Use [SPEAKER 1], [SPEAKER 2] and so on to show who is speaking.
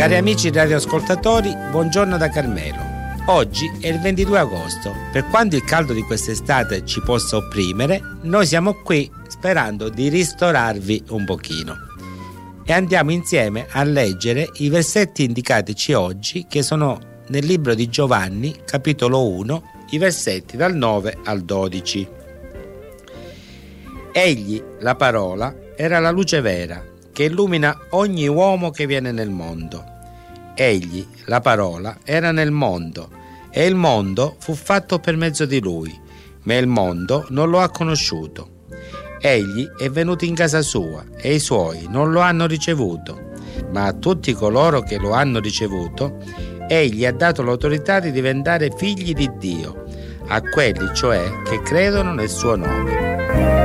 [SPEAKER 1] Cari amici radioascoltatori, buongiorno da Carmelo. Oggi è il 22 agosto. Per quanto il caldo di quest'estate ci possa opprimere, noi siamo qui sperando di ristorarvi un pochino. E andiamo insieme a leggere i versetti indicatici oggi, che sono nel libro di Giovanni, capitolo 1, i versetti dal 9 al 12. Egli, la parola, era la luce vera, che illumina ogni uomo che viene nel mondo. Egli, la parola, era nel mondo, e il mondo fu fatto per mezzo di lui, ma il mondo non lo ha conosciuto. Egli è venuto in casa sua, e i suoi non lo hanno ricevuto, ma a tutti coloro che lo hanno ricevuto, egli ha dato l'autorità di diventare figli di Dio, a quelli cioè che credono nel suo nome.